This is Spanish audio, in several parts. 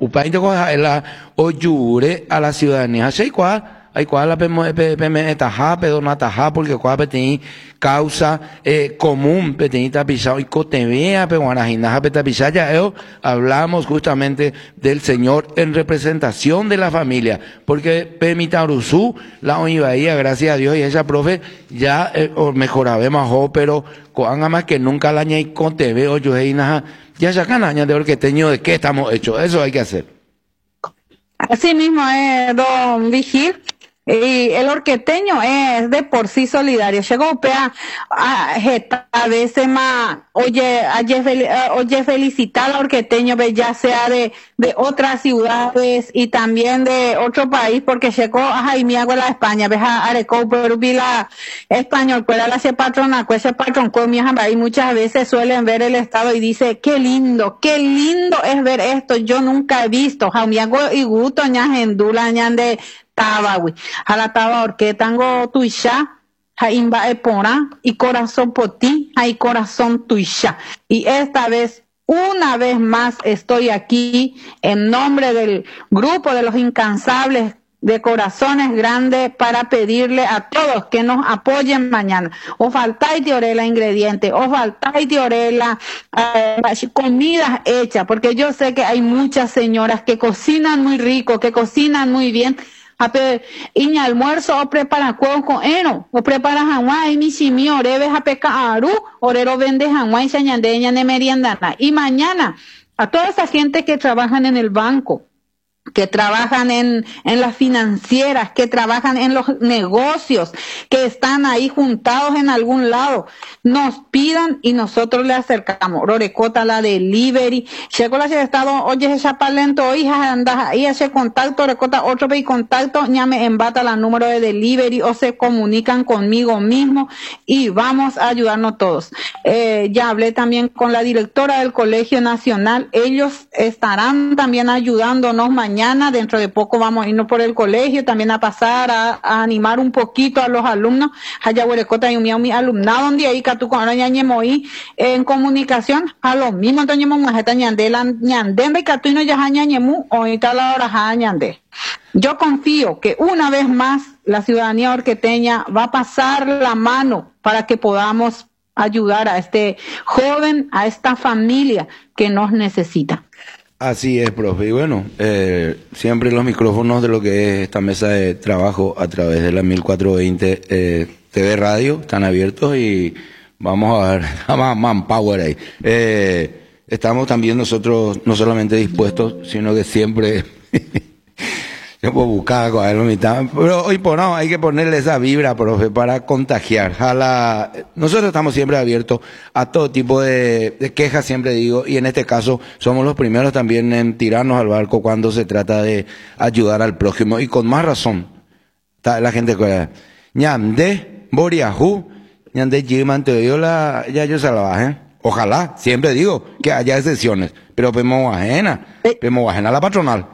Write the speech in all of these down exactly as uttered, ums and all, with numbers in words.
upainte coja la oyure a la ciudadanía. ¿Hay cuál? Hay cuál la pm taja, pedona taja, porque cuál petí causa eh, común, petí tapizado y cotevea, peguanajinaja, petapizaya. Yo hablamos justamente del Señor en representación de la familia, porque pemitarusú, la oivaía, gracias a Dios, y esa profe ya eh, mejoraba más, pero coanga más que nunca la ña y coteveo, yo heinaja, ya sacan años de orqueteño de qué estamos hechos, eso hay que hacer. Así mismo es, don Vigil. Y el orqueteño es de por sí solidario. Llegó a, a veces más, oye, oye, oye, felicitar al orqueteño, ya sea de, de otras ciudades y también de otro país, porque llegó a Jaime a la España, ves a Areco, pero vi la español, pues la se patrona, pues ese patrón comía, y muchas veces suelen ver el estado y dice, qué lindo, qué lindo es ver esto, yo nunca he visto, Jaime y gusto, ñagendula, ñande, Tabawi, jala taba orque tango tuisha, jaimba epora y corazón por ti, hay corazón tuisha. Y esta vez, una vez más, estoy aquí en nombre del grupo de los incansables de corazones grandes para pedirle a todos que nos apoyen mañana. O faltáis de orela ingredientes, o faltáis de orela eh, comidas hechas, porque yo sé que hay muchas señoras que cocinan muy rico, que cocinan muy bien. Ape iña almuerzo o prepara cuego con eno o prepara hanwai mi simi orebe apeca aru orero vende hanwai sañandeña de meriendana. Y mañana a toda esa gente que trabajan en el banco, que trabajan en, en las financieras, que trabajan en los negocios, que están ahí juntados en algún lado, nos pidan y nosotros le acercamos. Rorecota la delivery, llegó la estado, oye, esa palento, hija, anda ahí ese contacto, recota otro y contacto, ya me embata la número de delivery o se comunican conmigo mismo y vamos a ayudarnos todos. Eh, ya hablé también con la directora del Colegio Nacional, ellos estarán también ayudándonos mañana. Mañana, dentro de poco vamos a irnos por el colegio, también a pasar a, a animar un poquito a los alumnos. Haya huerecota y mi alumnado, donde ahí que tú con ñañemoí en comunicación, a lo mismo, entonces majeta ñandela ñandembe que tú no ya ñañemu, ahorita la hora ñande. Yo confío que una vez más la ciudadanía orqueteña va a pasar la mano para que podamos ayudar a este joven, a esta familia que nos necesita. Así es, profe. Y bueno, eh, siempre los micrófonos de lo que es esta mesa de trabajo a través de la mil cuatrocientos veinte eh, T V Radio están abiertos y vamos a ver más manpower ahí. Eh, estamos también nosotros no solamente dispuestos, sino que siempre yo puedo buscar con él, mitad, pero hoy por no, hay que ponerle esa vibra, profe, para contagiar. Jala, nosotros estamos siempre abiertos a todo tipo de, de quejas, siempre digo, y en este caso somos los primeros también en tirarnos al barco cuando se trata de ayudar al prójimo, y con más razón. Está la gente que ñande, boriajú, ñande jiman, te dio la, ya yo se la bajé. Ojalá, siempre digo que haya excepciones, pero pemo ajena, pemo ajena a la patronal.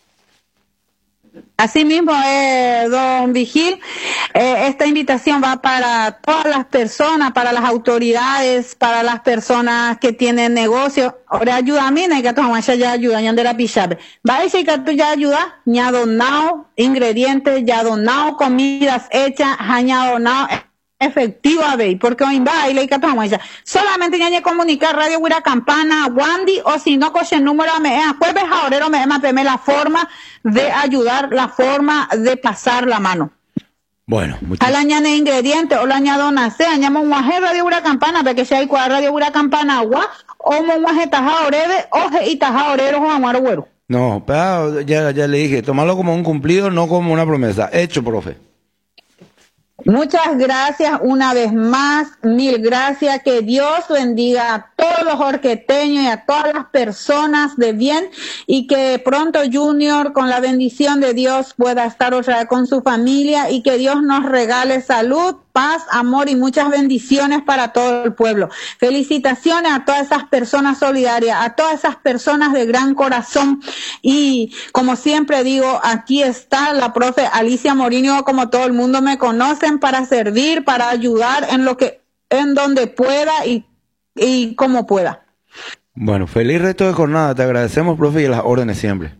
Así mismo, eh, don Vigil, eh, esta invitación va para todas las personas, para las autoridades, para las personas que tienen negocios. Ahora ayuda a mí, no hay que tomar ya ayuda, ya de la pichabe. Va a decir que tú ya ayuda, ya donado ingredientes, ya donado comidas hechas, ya donado efectiva, ve, porque hoy va y le catamos ya. Solamente ya que comunicar Radio Huira Campana, Wandy, o si no, coche el número, me jueves ahorero, me me la forma de ayudar, la forma de pasar la mano. Bueno, a la añade ingredientes, o la añado nace, añamos un guaje Radio Huira Campana, porque si hay cual Radio Huira Campana, agua, o un guaje taja oreve, o y taja orero, o amaro güero. No, pero ya, ya le dije, tomarlo como un cumplido, no como una promesa. Hecho, profe. Muchas gracias una vez más, mil gracias, que Dios bendiga a todos los orqueteños y a todas las personas de bien y que pronto Junior con la bendición de Dios pueda estar otra vez con su familia y que Dios nos regale salud, paz, amor y muchas bendiciones para todo el pueblo. Felicitaciones a todas esas personas solidarias, a todas esas personas de gran corazón y como siempre digo, aquí está la profe Alicia Morinho, como todo el mundo me conocen, para servir, para ayudar en lo que, en donde pueda y, y como pueda. Bueno, feliz resto de jornada, te agradecemos, profe, y las órdenes siempre.